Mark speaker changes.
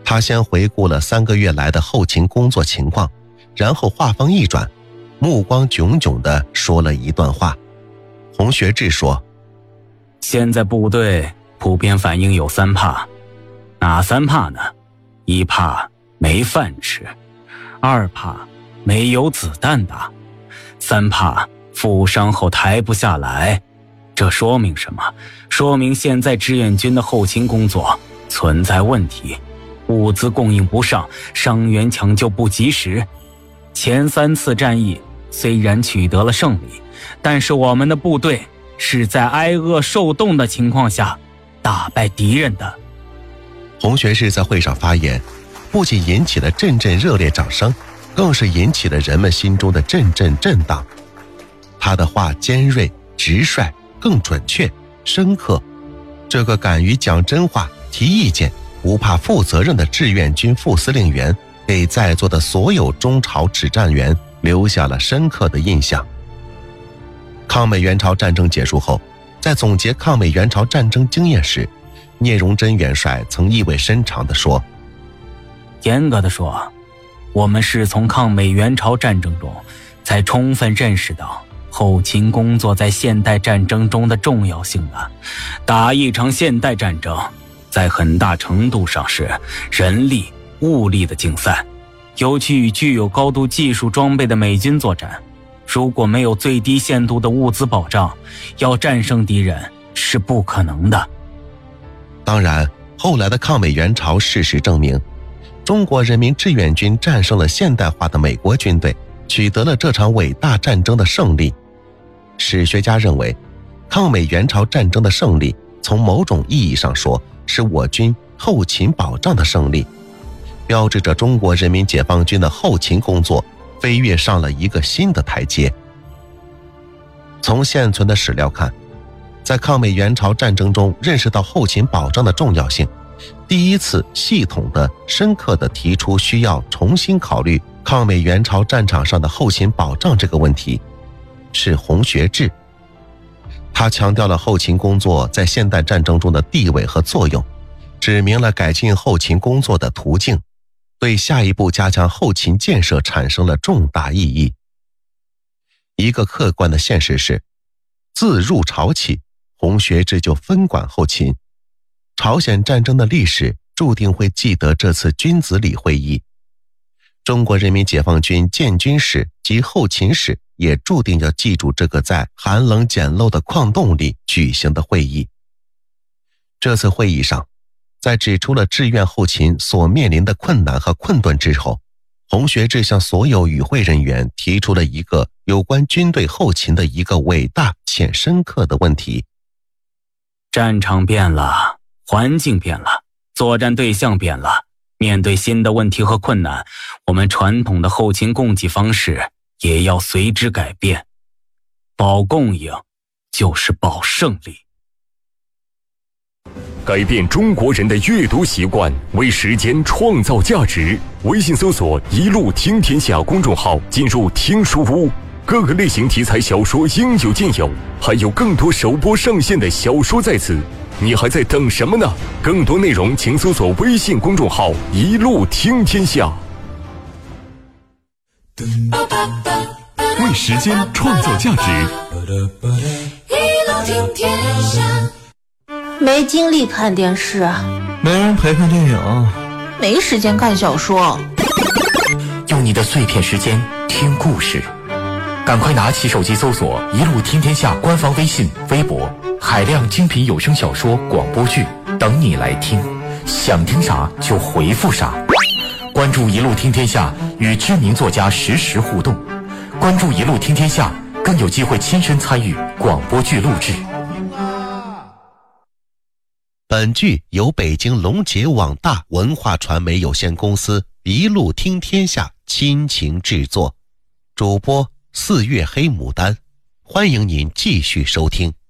Speaker 1: 他先回顾了3个月来的后勤工作情况，然后话锋一转，目光炯炯地说了一段话。洪学智说，
Speaker 2: 现在部队普遍反映有3怕，哪3怕呢？1怕没饭吃，2怕没有子弹打，3怕负伤后抬不下来。这说明什么？说明现在志愿军的后勤工作存在问题，物资供应不上，伤员抢救不及时。前3次战役虽然取得了胜利，但是我们的部队是在挨饿受冻的情况下打败敌人的。
Speaker 1: 洪学智在会上发言，不仅引起了阵阵热烈掌声，更是引起了人们心中的阵阵震荡。他的话尖锐、直率，更准确、深刻。这个敢于讲真话、提意见、不怕负责任的志愿军副司令员，给在座的所有中朝指战员留下了深刻的印象。抗美援朝战争结束后，在总结抗美援朝战争经验时，聂荣臻元帅曾意味深长地说，
Speaker 2: 严格的说，我们是从抗美援朝战争中才充分认识到后勤工作在现代战争中的重要性的。打一场现代战争，在很大程度上是人力、物力的竞赛，尤其与具有高度技术装备的美军作战，如果没有最低限度的物资保障，要战胜敌人是不可能的。
Speaker 1: 当然，后来的抗美援朝事实证明，中国人民志愿军战胜了现代化的美国军队，取得了这场伟大战争的胜利。史学家认为，抗美援朝战争的胜利，从某种意义上说，是我军后勤保障的胜利，标志着中国人民解放军的后勤工作飞跃上了一个新的台阶。从现存的史料看，在抗美援朝战争中认识到后勤保障的重要性，第一次系统的、深刻地提出需要重新考虑抗美援朝战场上的后勤保障这个问题，是洪学智。他强调了后勤工作在现代战争中的地位和作用，指明了改进后勤工作的途径，对下一步加强后勤建设产生了重大意义。一个客观的现实是，自入朝起，洪学智就分管后勤。朝鲜战争的历史注定会记得这次君子里会议，中国人民解放军建军史及后勤史也注定要记住这个在寒冷简陋的矿洞里举行的会议。这次会议上，在指出了志愿后勤所面临的困难和困顿之后，洪学智向所有与会人员提出了一个有关军队后勤的一个伟大且深刻的问题。
Speaker 2: 战场变了，环境变了，作战对象变了，面对新的问题和困难，我们传统的后勤供给方式也要随之改变。保供应就是保胜利。
Speaker 3: 改变中国人的阅读习惯，为时间创造价值。微信搜索“一路听天下”公众号，进入听书屋，各个类型题材小说应有尽有，还有更多首播上线的小说在此，你还在等什么呢？更多内容请搜索微信公众号“一路听天下”。为时间创造价值，
Speaker 4: 一路听天下。没精力看电视，
Speaker 5: 没人陪看电影，
Speaker 4: 没时间看小说，
Speaker 6: 用你的碎片时间听故事，赶快拿起手机搜索“一路听天下”官方微信、微博，海量精品有声小说、广播剧等你来听，想听啥就回复啥。关注“一路听天下”，与知名作家实时互动。关注“一路听天下”，更有机会亲身参与广播剧录制。
Speaker 1: 本剧由北京龙杰网大文化传媒有限公司一路听天下亲情制作，主播4月黑牡丹，欢迎您继续收听。